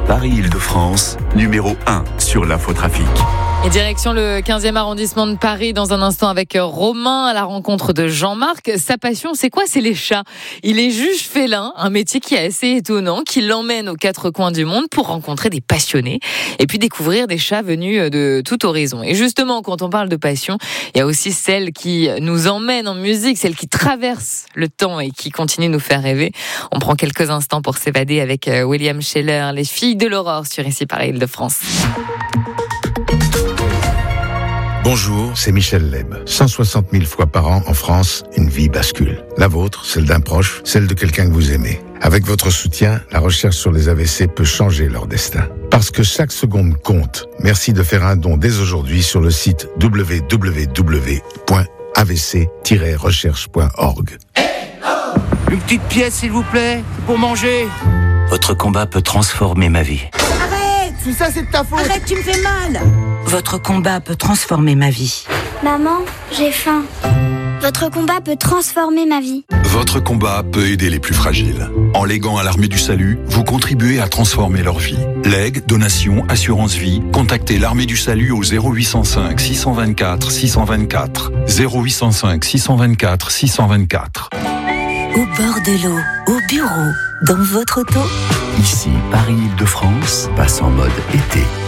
Paris-Île-de-France, numéro 1 sur l'infotrafic. Et direction le 15e arrondissement de Paris dans un instant avec Romain à la rencontre de Jean-Marc. Sa passion, c'est quoi? C'est les chats. Il est juge félin, un métier qui est assez étonnant, qui l'emmène aux quatre coins du monde pour rencontrer des passionnés et puis découvrir des chats venus de tout horizon. Et justement, quand on parle de passion, il y a aussi celle qui nous emmène en musique, celle qui traverse le temps et qui continue de nous faire rêver. On prend quelques instants pour s'évader avec William Scheller, Les Filles de l'Aurore sur ici Paris-Île-de-France. Bonjour, c'est Michel Leb. 160 000 fois par an en France, une vie bascule. La vôtre, celle d'un proche, celle de quelqu'un que vous aimez. Avec votre soutien, la recherche sur les AVC peut changer leur destin. Parce que chaque seconde compte. Merci de faire un don dès aujourd'hui sur le site www.avc-recherche.org. Une petite pièce, s'il vous plaît, pour manger. Votre combat peut transformer ma vie. Tout ça, c'est de ta faute. Arrête, tu me fais mal. Votre combat peut transformer ma vie. Maman, j'ai faim. Votre combat peut transformer ma vie. Votre combat peut aider les plus fragiles. En léguant à l'Armée du Salut, vous contribuez à transformer leur vie. Legs, donations, assurance vie, contactez l'Armée du Salut au 0805 624 624. 0805 624 624. Au bord de l'eau, au bureau, dans votre auto. Ici, Paris-Île-de-France passe en mode été.